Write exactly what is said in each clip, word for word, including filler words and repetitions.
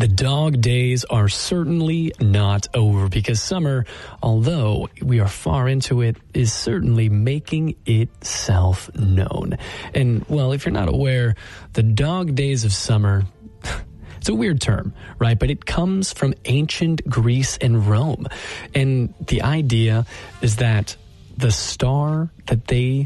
The dog days are certainly not over because summer, although we are far into it, is certainly making itself known. And, well, if you're not aware, the dog days of summer, it's a weird term, right? But it comes from ancient Greece and Rome. And the idea is that the star that they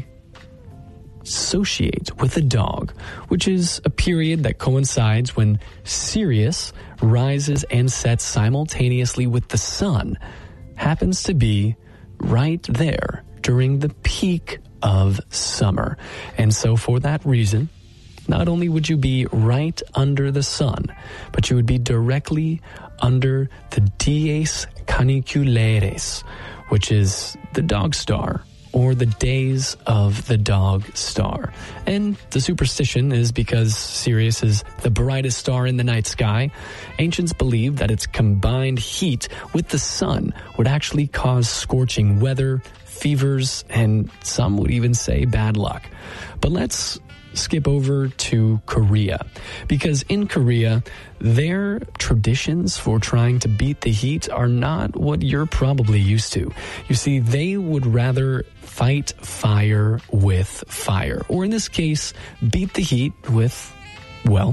associate with a dog, which is a period that coincides when Sirius rises and sets simultaneously with the sun, happens to be right there during the peak of summer. And so for that reason, not only would you be right under the sun, but you would be directly under the Dies Caniculares, which is the dog star, or the days of the dog star. And the superstition is because Sirius is the brightest star in the night sky, ancients believed that its combined heat with the sun would actually cause scorching weather, fevers, and some would even say bad luck. But let's skip over to Korea, because in Korea, their traditions for trying to beat the heat are not what you're probably used to. You see, they would rather fight fire with fire, or in this case, beat the heat with, well,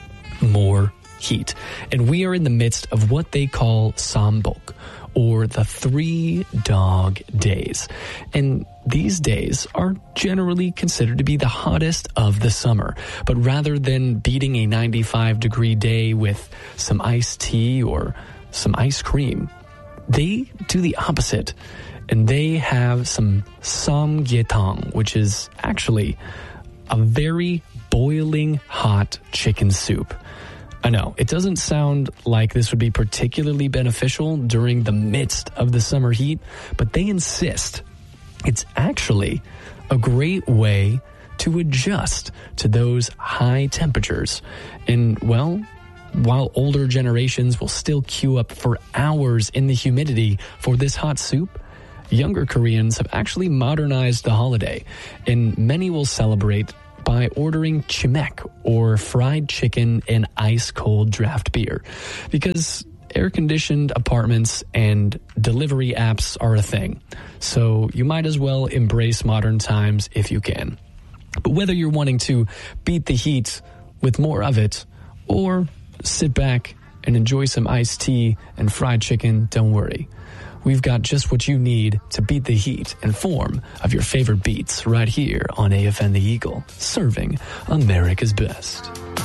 more heat. And we are in the midst of what they call Sambok, or the three dog days. And these days are generally considered to be the hottest of the summer. But rather than beating a ninety-five degree day with some iced tea or some ice cream, they do the opposite. And they have some samgyetang, which is actually a very boiling hot chicken soup. I know, it doesn't sound like this would be particularly beneficial during the midst of the summer heat, but they insist it's actually a great way to adjust to those high temperatures. And, well, while older generations will still queue up for hours in the humidity for this hot soup, younger Koreans have actually modernized the holiday, and many will celebrate by ordering chimek, or fried chicken and ice-cold draft beer, because air-conditioned apartments and delivery apps are a thing. So you might as well embrace modern times if you can. But whether you're wanting to beat the heat with more of it, or sit back and enjoy some iced tea and fried chicken, don't worry. We've got just what you need to beat the heat in form of your favorite beats right here on A F N The Eagle, serving America's best.